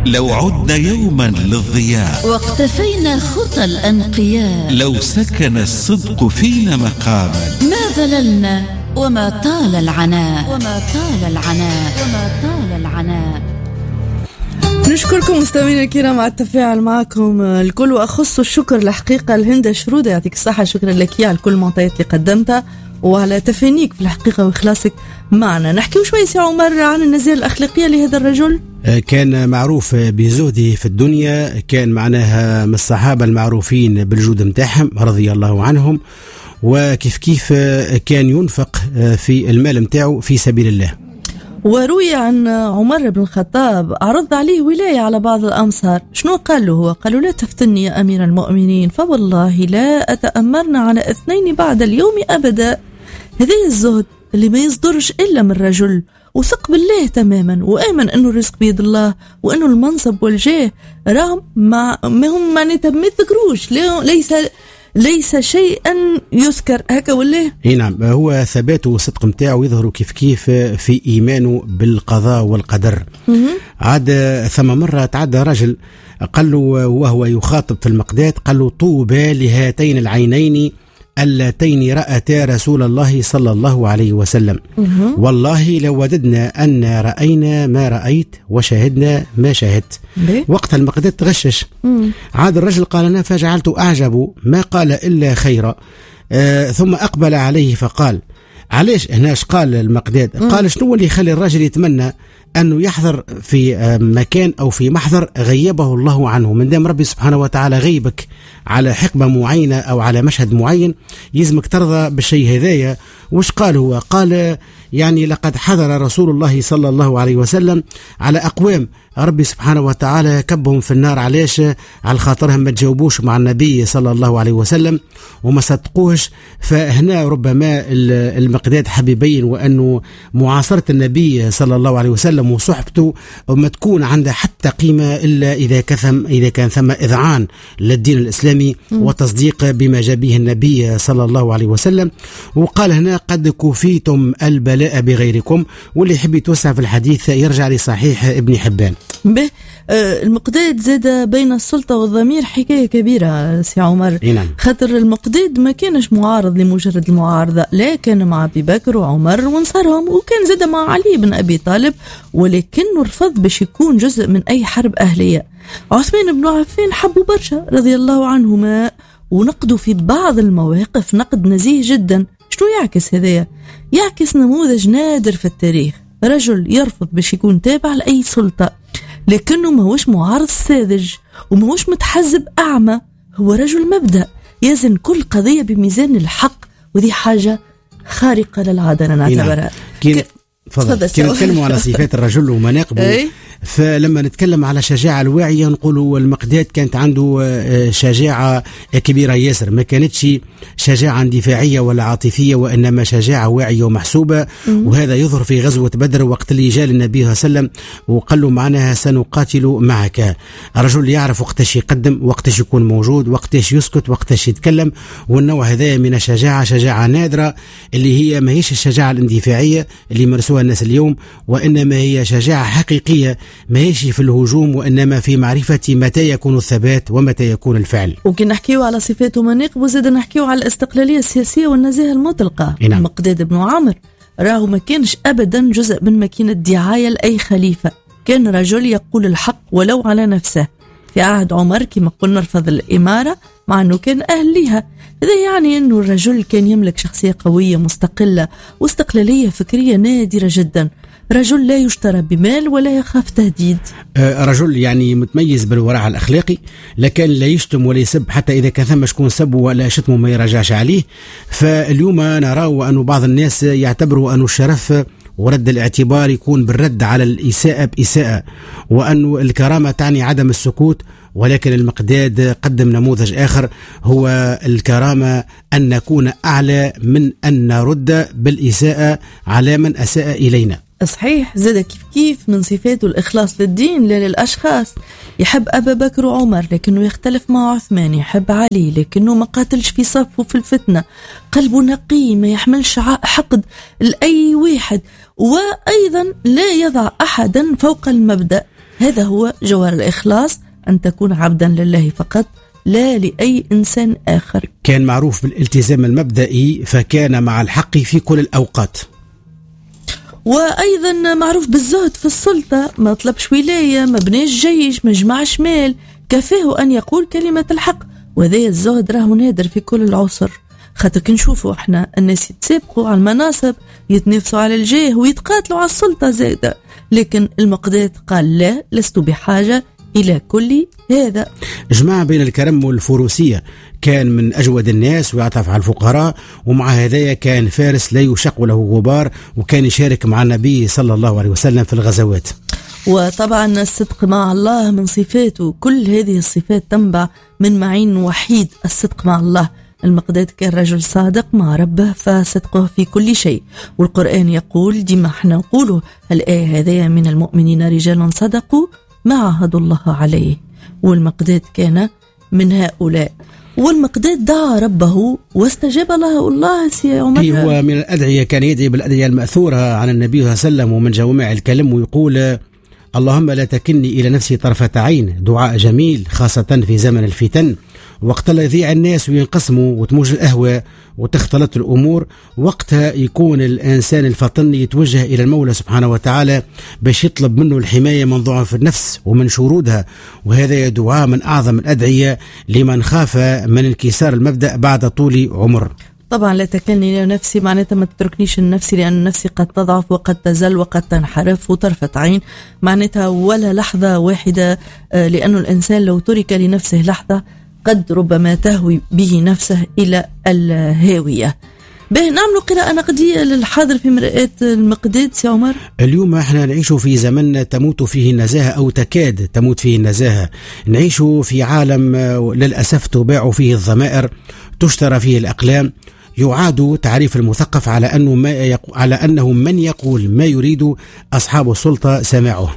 لو عدنا يوما للضياء واقتفينا خطى الأنقياء، لو سكن الصدق فينا مقاما، ما ذللنا وما طال العناء، وما طال العناء، وما طال العناء. نشكركم مستمعينا الكرام على التفاعل معكم الكل، وأخص الشكر الحقيقة لهند شرودة، يعطيك الصحة، شكرا لك على كل المعطيات اللي قدمتها وعلى تفانيك في الحقيقة وإخلاصك معنا. نحكي شوي سي عمر عن النزيهة الأخلاقية لهذا الرجل. كان معروف بزهده في الدنيا، كان معناها من الصحابة المعروفين بالجود متاعهم رضي الله عنهم، وكيف كان ينفق في المال متاعه في سبيل الله. وروي عن عمر بن الخطاب عرض عليه ولاية على بعض الأمصار، شنو قال له هو؟ قالوا لا تفتني يا أمير المؤمنين، فوالله لا أتأمرنا على 2 بعد اليوم أبدا. هذا الزهد اللي ما يصدرش إلا من رجل وثق بالله تماما، وآمن أنه الرزق بيد الله، وأنه المنصب والجاه راهم ما هم معناتها ما يذكروش، ليس شيئا يذكر هكا ولا؟ نعم، هو ثباته وصدق متاعه يظهر كيف في إيمانه بالقضاء والقدر. عاد ثم مرة تعدى رجل قال له وهو يخاطب في المقداد، قال له طوبى لهاتين العينين اللتين رأتا رسول الله صلى الله عليه وسلم، والله لو وددنا أن رأينا ما رأيت وشاهدنا ما شاهدت. وقت المقداد تغشش. عاد الرجل قال أنا فجعلت أعجب ما قال إلا خيرا. ثم أقبل عليه فقال علاش هناش؟ قال المقداد قال شنو اللي يخلي الرجل يتمنى أنه يحضر في مكان أو في محضر غيبه الله عنه؟ من دام ربي سبحانه وتعالى غيبك على حقبة معينة أو على مشهد معين يزمك ترضى بالشيء هذايا. وش قال هو؟ قال يعني لقد حضر رسول الله صلى الله عليه وسلم على أقوام ربي سبحانه وتعالى كبهم في النار، علاش؟ على خاطرهم ما تجاوبوش مع النبي صلى الله عليه وسلم وما صدقوش. فهنا ربما المقداد حب يبين وأنه معاصرة النبي صلى الله عليه وسلم وصحبته ما تكون عنده حتى قيمة إلا إذا كان ثم إذعان للدين الإسلامي وتصديق بما جاء به النبي صلى الله عليه وسلم. وقال هنا قد كفيتم البلاء بغيركم، واللي يحب يتوسع في الحديث يرجع لصحيح ابن حبان. المقداد زاد بين السلطة والضمير حكاية كبيرة سي عمر. خاطر المقداد ما كانش معارض لمجرد المعارضة، لا كان مع أبي بكر وعمر ونصرهم، وكان زاد مع علي بن أبي طالب، ولكنه رفض باش يكون جزء من أي حرب أهلية. عثمان بن عفان حبوا برشا رضي الله عنهما، ونقدوا في بعض المواقف نقد نزيه جدا. شنو يعكس هذايا؟ يعكس نموذج نادر في التاريخ، رجل يرفض باش يكون تابع لأي سلطة، لكنه ما هوش معارض ساذج وما هوش متحزب أعمى، هو رجل مبدأ يزن كل قضية بميزان الحق، وذي حاجة خارقة للعادة أنا نعتبرها. كنا نتكلم على صفات الرجل ومناقبه. فلما نتكلم على شجاعة الواعية نقولوا المقداد كانت عنده شجاعة كبيرة ياسر، ما كانتش شجاعة اندفاعية ولا عاطفية، وإنما شجاعة واعية ومحسوبة. وهذا يظهر في غزوة بدر وقت اللي جاء النبي صلى الله عليه وسلم وقال له معناها سنقاتل معك. الرجل يعرف وقتاش يقدم، وقتاش يكون موجود، وقتاش يسكت، وقتاش يتكلم. والنوع هذا من الشجاعة شجاعة نادرة، اللي هي ما هيش الشجاعة الاندفاعية اللي مرسوها الناس اليوم، وإنما هي شجاعة حقيقية ما هيش في الهجوم، وإنما في معرفة متى يكون الثبات ومتى يكون الفعل. وكي نحكيو على صفات ومناقب وزاد نحكيو على الاستقلالية السياسية والنزاهة المطلقة. المقداد بن عامر راهو ما كانش أبدا جزء من ماكينة دعاية لأي خليفة، كان رجل يقول الحق ولو على نفسه. في عهد عمر كما قلنا رفض الإمارة مع أنه كان أهل ليها، هذا يعني أنه الرجل كان يملك شخصية قوية مستقلة واستقلالية فكرية نادرة جدا، رجل لا يشترى بمال ولا يخاف تهديد. رجل يعني متميز بالورع الأخلاقي، لكن لا يشتم ولا يسب، حتى إذا كان ثم شكون سب ولا شتمه ما يرجعش عليه. فاليوم نرى أنه بعض الناس يعتبروا أنه الشرف ورد الاعتبار يكون بالرد على الإساءة بإساءة، وأنه الكرامة تعني عدم السكوت. ولكن المقداد قدم نموذج آخر، هو الكرامة أن نكون أعلى من أن نرد بالإساءة على من أساء إلينا. صحيح. زاد كيف من صفاته الإخلاص للدين لا للأشخاص. يحب أبا بكر وعمر لكنه يختلف مع عثمان، يحب علي لكنه ما قاتلش في صفه في الفتنة، قلبه نقي ما يحملش حقد لأي واحد، وأيضا لا يضع أحدا فوق المبدأ. هذا هو جوهر الإخلاص، أن تكون عبدا لله فقط لا لأي إنسان آخر. كان معروف بالالتزام المبدئي، فكان مع الحق في كل الأوقات. وأيضا معروف بالزهد في السلطة، ما طلبش ولاية، ما بناش جيش، ما جمعش مال، كفاه أن يقول كلمة الحق. وذا الزهد راه نادر في كل العصر، خاطر كنشوفوا احنا الناس يتسابقوا على المناصب، يتنافسوا على الجاه ويتقاتلوا على السلطة زادة، لكن المقداد قال لا، لست بحاجة إلى كل هذا. جمع بين الكرم والفروسية، كان من أجود الناس ويعطف على الفقراء، ومع هدايا كان فارس لا يشق له غبار، وكان يشارك مع النبي صلى الله عليه وسلم في الغزوات. وطبعا الصدق مع الله من صفاته، كل هذه الصفات تنبع من معين وحيد، الصدق مع الله. المقداد كان رجل صادق مع ربه، فصدقه في كل شيء. والقرآن يقول ديما احنا نقوله الآية هذه: من المؤمنين رجال صدقوا ما عاهدوا الله عليه. والمقداد كان من هؤلاء، والمقداد دعا ربه واستجاب له الله. سي عمر، هو من الأدعية، كان يدعي بالأدعية المأثورة عن النبي صلى الله عليه وسلم ومن جوامع الكلم، ويقول: اللهم لا تكلني إلى نفسي طرفة عين. دعاء جميل خاصة في زمن الفتن، وقت لا يضيع الناس وينقسموا وتموج الأهواء وتختلط الأمور، وقتها يكون الإنسان الفطن يتوجه إلى المولى سبحانه وتعالى باش يطلب منه الحماية من ضعف النفس ومن شرودها. وهذا دعاء من أعظم الأدعية لمن خاف من انكسار المبدأ بعد طول عمر. طبعا لا تكلني إلى نفسي معناتها ما تتركنيش النفسي، لأن نفسي قد تضعف وقد تزل وقد تنحرف، وطرفة عين معناتها ولا لحظة واحدة، لأنه الإنسان لو ترك لنفسه لحظة قد ربما تهوي به نفسه إلى الهاوية. نعمل قراءة نقدية للحاضر في مرآة المقداد. سي عمر، اليوم احنا نعيش في زمن تموت فيه النزاهة أو تكاد تموت فيه النزاهة. نعيش في عالم للأسف تباع فيه الضمائر، تشترى فيه الأقلام. يعاد تعريف المثقف على أنه من يقول ما يريد أصحاب السلطة سماعه.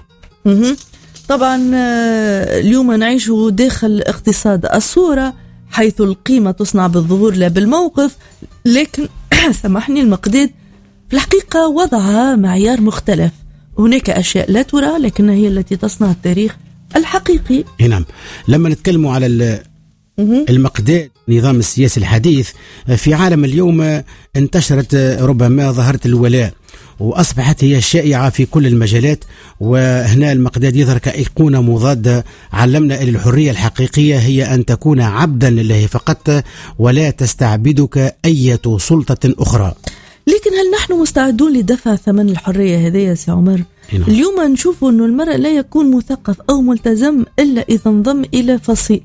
طبعا اليوم نعيش داخل اقتصاد الصورة، حيث القيمة تصنع بالظهور لا بالموقف. لكن سامحني، المقداد في الحقيقة وضع معيار مختلف. هناك أشياء لا ترى لكنها هي التي تصنع التاريخ الحقيقي. نعم، لما نتكلم على المقداد نظام السياسي الحديث في عالم اليوم، انتشرت ربما ظاهرة الولاء وأصبحت هي الشائعة في كل المجالات. وهنا المقداد يظهر كأيقونة مضادة. علمنا أن الحرية الحقيقية هي أن تكون عبدا لله فقط، ولا تستعبدك أي سلطة أخرى. لكن هل نحن مستعدون لدفع ثمن الحرية هذه يا سي عمر؟ اليوم نشوف أن المرء لا يكون مثقف أو ملتزم إلا إذا انضم إلى فصيل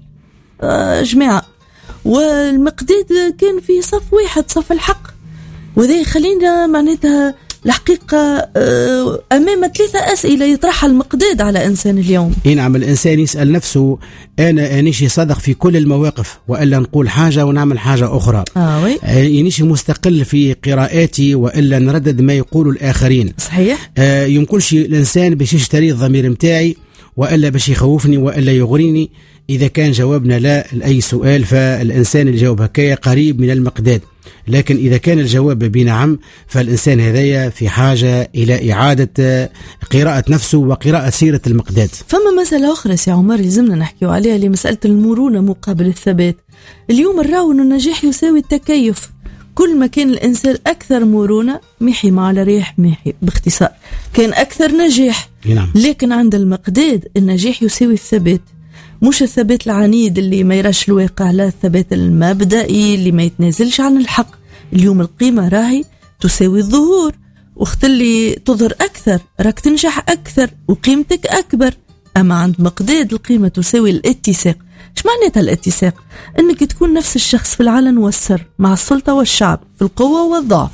جماعة، والمقداد كان في صف واحد، صف الحق. وذا يخلينا معناتها الحقيقة أمام 3 أسئلة يطرحها المقداد على إنسان اليوم. نعم، الإنسان يسأل نفسه: أنا أنيشي صادق في كل المواقف، وإلا نقول حاجة ونعمل حاجة أخرى؟ أنيشي مستقل في قراءاتي، وإلا نردد ما يقول الآخرين؟ صحيح. يمكنش الإنسان باش يشتري الضمير متاعي، وإلا باش يخوفني، وإلا يغريني. إذا كان جوابنا لا لأي سؤال، فالإنسان اللي جاوب هكايا قريب من المقداد. لكن إذا كان الجواب بنعم، فالإنسان هذايا في حاجة إلى إعادة قراءة نفسه وقراءة سيرة المقداد. فما مسألة أخرى سي عمر لازمنا نحكيو عليها، لمسألة المرونة مقابل الثبات. اليوم نراو أن النجاح يساوي التكيف. كل ما كان الإنسان أكثر مرونة، محي مع الريح محي، باختصار كان أكثر نجاح. نعم. لكن عند المقداد النجاح يساوي الثبات، مش الثبات العنيد اللي ما يراش الواقع، لا، الثبات المبدئي اللي ما يتنازلش عن الحق. اليوم القيمة راهي تساوي الظهور، وقت اللي تظهر أكثر راك تنجح أكثر وقيمتك أكبر. أما عند مقداد القيمة تساوي الاتساق. ايش معناتها الاتساق؟ انك تكون نفس الشخص في العلن والسر، مع السلطة والشعب، في القوة والضعف.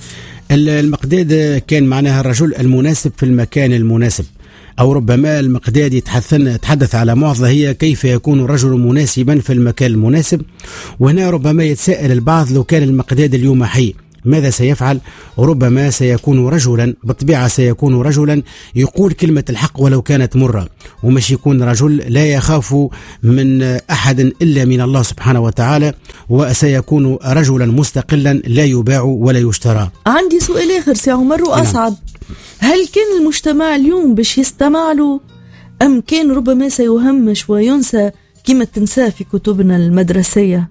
المقداد كان معناها الرجل المناسب في المكان المناسب، أو ربما المقداد يتحدث على معضلة هي كيف يكون الرجل مناسبا في المكان المناسب. وهنا ربما يتساءل البعض: لو كان المقداد اليوم حي ماذا سيفعل؟ ربما سيكون رجلا، بالطبيعة سيكون رجلا يقول كلمة الحق ولو كانت مرة، ومش يكون رجل لا يخاف من أحد إلا من الله سبحانه وتعالى، وسيكون رجلا مستقلا لا يباع ولا يشترى. عندي سؤال آخر سي عمر وأصعب. هل كان المجتمع اليوم باش يستمع له أم كان ربما سيهمش وينسى كما تنسى في كتبنا المدرسية؟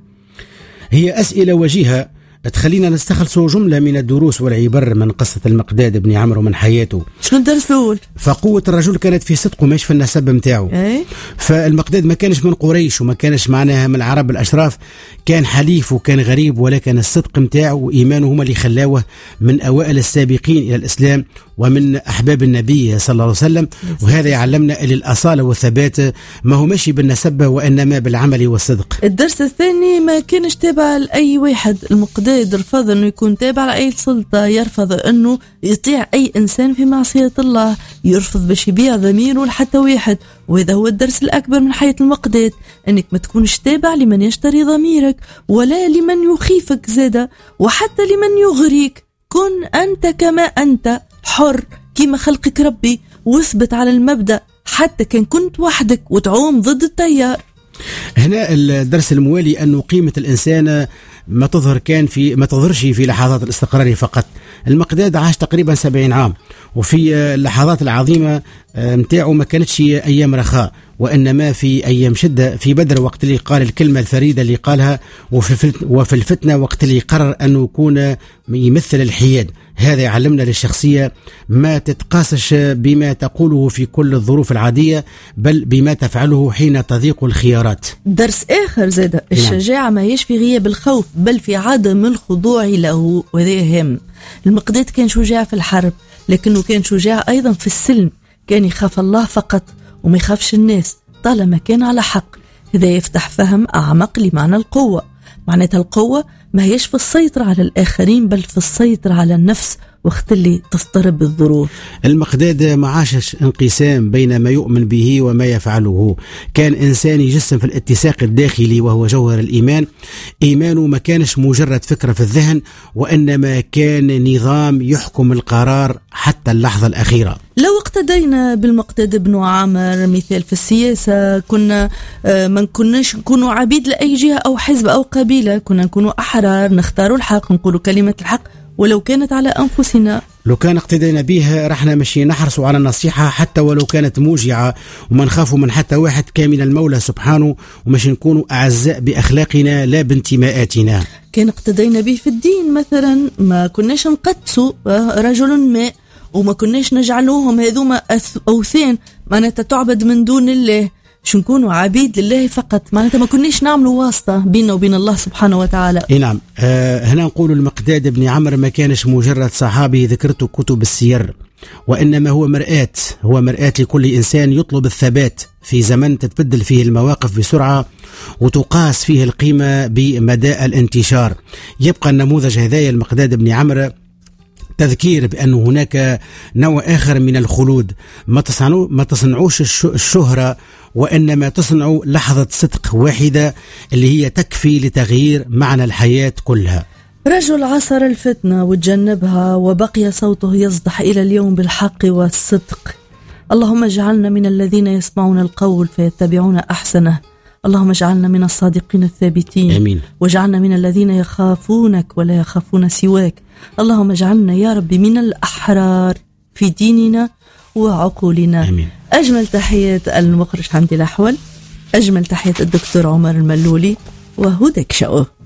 هي أسئلة وجيهة تخلينا نستخلصوا جملة من الدروس والعبر من قصة المقداد بن عمرو من حياته. شنو الدرس الأول؟ فقوة الرجل كانت في صدقه مش في النسب متاعه. فالمقداد ما كانش من قريش وما كانش معناها من العرب الأشراف، كان حليف وكان غريب، ولكن الصدق متاعه وإيمانه هما اللي خلاوه من أوائل السابقين إلى الإسلام ومن أحباب النبي صلى الله عليه وسلم. وهذا يعلمنا للأصالة والثبات ما هو ماشي بالنسب وإنما بالعمل والصدق. الدرس الثاني ما كانش تابع لأي واحد. المقداد رفض أنه يكون تابع لأي سلطة، يرفض أنه يطيع أي إنسان في معصية الله، يرفض باش يبيع ضميره لحتى واحد. وهذا هو الدرس الأكبر من حياة المقداد، أنك ما تكونش تابع لمن يشتري ضميرك ولا لمن يخيفك زادة وحتى لمن يغريك. كن أنت كما أنت حر كما خلقك ربي، واثبت على المبدأ حتى كان كنت وحدك وتعوم ضد التيار. هنا الدرس الموالي أنه قيمة الإنسان ما تظهرش في لحظات الاستقرار فقط. المقداد عاش تقريبا 70 عام، وفي اللحظات العظيمة متاعه ما كانتش أيام رخاء وإنما في أيام شدة. في بدر وقت اللي قال الكلمة الفريدة اللي قالها، وفي الفتنة وقت اللي قرر أنه يكون يمثل الحياد. هذا يعلمنا للشخصية ما تتقاسش بما تقوله في كل الظروف العادية، بل بما تفعله حين تضيق الخيارات. درس آخر زاد، الشجاعة ما هيش في غياب الخوف بل في عدم الخضوع له، وهذا يهم. المقداد كان شجاع في الحرب، لكنه كان شجاع أيضا في السلم، كان يخاف الله فقط وما يخافش الناس طالما كان على حق. هذا يفتح فهم أعمق لمعنى القوة. معناتها القوة ما هيش في السيطرة على الآخرين بل في السيطرة على النفس وقت اللي تضطرب الظروف. المقداد ما عاشش انقسام بين ما يؤمن به وما يفعله، كان إنسان يجسم في الاتساق الداخلي وهو جوهر الإيمان. إيمانه ما كانش مجرد فكرة في الذهن وإنما كان نظام يحكم القرار حتى اللحظة الأخيرة. لو اقتدينا بالمقداد بن عامر مثال في السياسة، كنا ما كناش نكونوا عبيد لأي جهة أو حزب أو قبيلة، كنا نكونوا أحرار، نختاروا الحق، نقولوا كلمة الحق ولو كانت على أنفسنا. لو كان اقتدينا بها رحنا مشي نحرصوا على النصيحة حتى ولو كانت موجعة، وما نخافوا من حتى واحد كامل المولى سبحانه، ومش نكونوا أعزاء بأخلاقنا لا بانتماءاتنا. كان اقتدينا به في الدين مثلا، ما كناش نقدسوا رجل ما وما كناش نجعلوهم هذوما أوثان معناتها تعبد من دون الله، شو نكونوا عبيد لله فقط، معناتها ما كناش نعملوا واسطة بيننا وبين الله سبحانه وتعالى. نعم. هنا نقول المقداد بن عمرو ما كانش مجرد صحابي ذكرته كتب السير، وإنما هو مرآة لكل إنسان يطلب الثبات في زمن تتبدل فيه المواقف بسرعة وتقاس فيه القيمة بمدى الانتشار. يبقى النموذج هذايا المقداد بن عمرو تذكير بأن هناك نوع آخر من الخلود. ما تصنعوش الشهرة وإنما تصنعوا لحظة صدق واحدة اللي هي تكفي لتغيير معنى الحياة كلها. رجل عصر الفتنة وتجنبها وبقي صوته يصدح إلى اليوم بالحق والصدق. اللهم اجعلنا من الذين يسمعون القول فيتبعون أحسنه. اللهم اجعلنا من الصادقين الثابتين. آمين. واجعلنا من الذين يخافونك ولا يخافون سواك. اللهم اجعلنا يا رب من الأحرار في ديننا وعقولنا. آمين. أجمل تحيات المخرج حمدي الأحول، أجمل تحيات الدكتور عمر الملولي، وهدك شؤه.